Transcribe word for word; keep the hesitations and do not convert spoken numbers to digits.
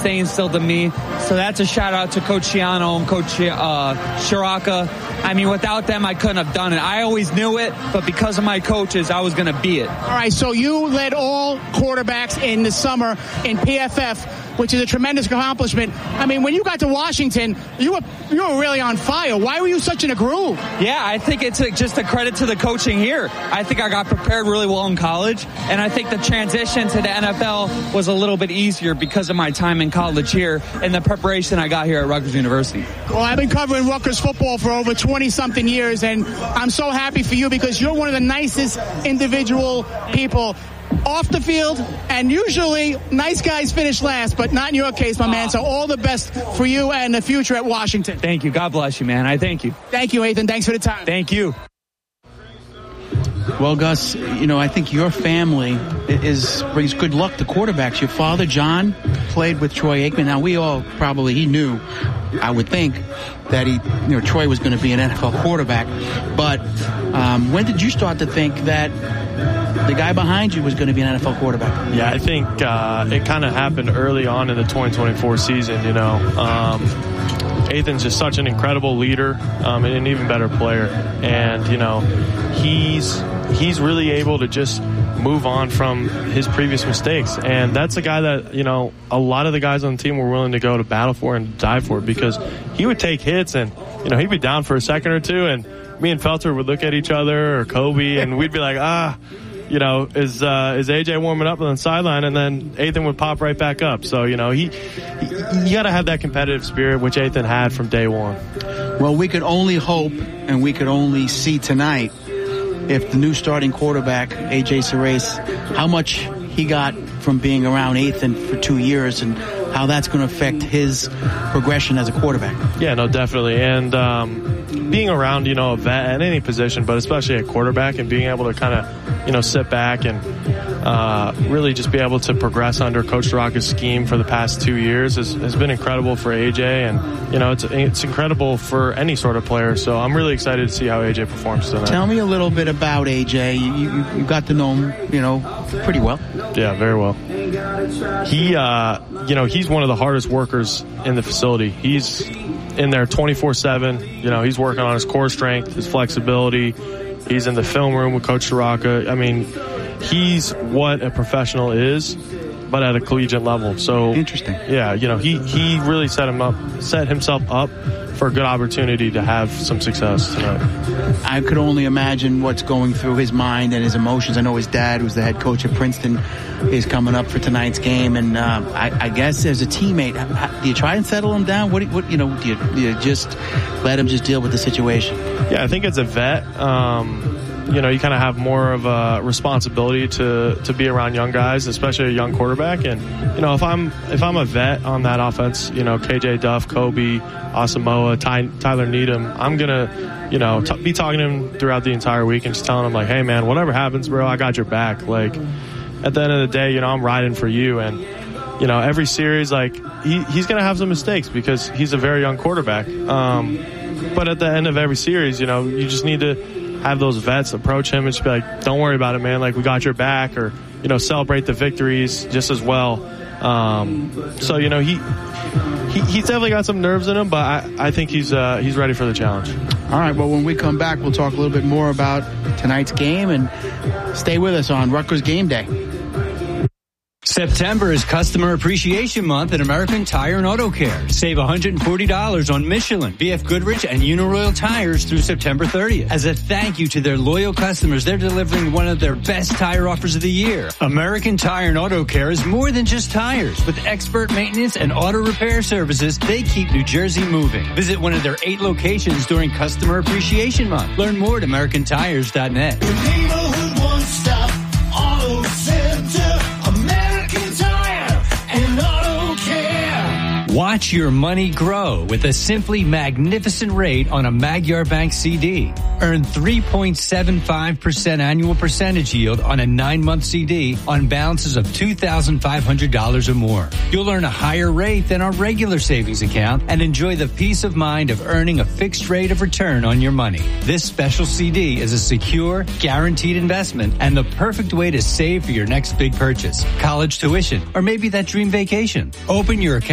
they instilled in me. So that's a shout out to Coach Shiano and Coach uh, Shiraka. I mean, without them, I couldn't have done it. I always knew it, but because of my coaches, I was going to be it. All right, so you led all quarterbacks in the summer in P F F, which is a tremendous accomplishment. I mean, when you got to Washington, you were you were really on fire. Why were you such in a groove? Yeah, I think it's a, just a credit to the coaching here. I think I got prepared really well in college, and I think the transition to the N F L was a little bit easier because of my time in college here and the preparation I got here at Rutgers University. Well, I've been covering Rutgers football for over twenty-something years, and I'm so happy for you because you're one of the nicest individual people off the field, and usually nice guys finish last, but not in your case, my man. So all the best for you and the future at Washington. Thank you. God bless you, man. I thank you. Thank you, Ethan. Thanks for the time. Thank you. Well, Gus, you know, I think your family is brings good luck to quarterbacks. Your father, John, played with Troy Aikman. Now, we all probably, he knew, I would think, that he, you know, Troy was going to be an N F L quarterback. But um, when did you start to think that the guy behind you was going to be an N F L quarterback? Yeah, I think uh, it kind of happened early on in the twenty twenty-four season, you know. Um, Ethan's just such an incredible leader um, and an even better player. And, you know, he's he's really able to just move on from his previous mistakes. And that's a guy that, you know, a lot of the guys on the team were willing to go to battle for and die for, because he would take hits and, you know, he'd be down for a second or two, and me and Felter would look at each other, or Kobe, and we'd be like, ah, you know, is uh, is A J warming up on the sideline? And then Ethan would pop right back up. So, you know, he, he you got to have that competitive spirit, which Ethan had from day one. Well, we could only hope, and we could only see tonight, if the new starting quarterback, A J Cerise, how much he got from being around Ethan for two years and how that's going to affect his progression as a quarterback. Yeah, no, definitely. And um, being around, you know, a vet at any position, but especially at quarterback, and being able to kind of, you know, sit back and uh, really just be able to progress under Coach Rocca's scheme for the past two years has, has been incredible for A J. And, you know, it's it's incredible for any sort of player. So I'm really excited to see how A J performs tonight. Tell me a little bit about A J. You, you, you got to know him, you know, pretty well. Yeah, very well. He, uh, you know, he's one of the hardest workers in the facility. He's in there twenty-four seven. You know, he's working on his core strength, his flexibility. He's in the film room with Coach Rocca. I mean, he's what a professional is, but at a collegiate level. So interesting. Yeah, you know, he, he really set him up, set himself up for a good opportunity to have some success tonight. I could only imagine what's going through his mind and his emotions. I know his dad, who's the head coach at Princeton, is coming up for tonight's game, and uh, I, I guess as a teammate, do you try and settle him down? What, do you, what you know, do you, do you just let him just deal with the situation? Yeah, I think as a vet, um, you know, you kind of have more of a responsibility to, to be around young guys, especially a young quarterback. And, you know, if I'm if I'm a vet on that offense, you know, K J Duff, Kobe, Asamoah, Ty, Tyler Needham, I'm going to, you know, t- be talking to him throughout the entire week and just telling him, like, hey, man, whatever happens, bro, I got your back. Like, at the end of the day, you know, I'm riding for you. And, you know, every series, like, he, he's going to have some mistakes because he's a very young quarterback. Um, but at the end of every series, you know, you just need to have those vets approach him and just be like, don't worry about it, man. Like, we got your back, or, you know, celebrate the victories just as well. Um, so, you know, he, he he's definitely got some nerves in him, but I, I think he's uh, he's ready for the challenge. All right, well, when we come back, we'll talk a little bit more about tonight's game, and stay with us on Rutgers Game Day. September is Customer Appreciation Month at American Tire and Auto Care. Save one hundred forty dollars on Michelin, B F Goodrich, and Uniroyal tires through September thirtieth. As a thank you to their loyal customers, they're delivering one of their best tire offers of the year. American Tire and Auto Care is more than just tires. With expert maintenance and auto repair services, they keep New Jersey moving. Visit one of their eight locations during Customer Appreciation Month. Learn more at american tires dot net. The neighborhood one-stop auto center. Watch your money grow with a simply magnificent rate on a Magyar Bank C D. Earn three point seven five percent annual percentage yield on a nine-month C D on balances of two thousand five hundred dollars or more. You'll earn a higher rate than our regular savings account and enjoy the peace of mind of earning a fixed rate of return on your money. This special C D is a secure, guaranteed investment and the perfect way to save for your next big purchase, college tuition, or maybe that dream vacation. Open your account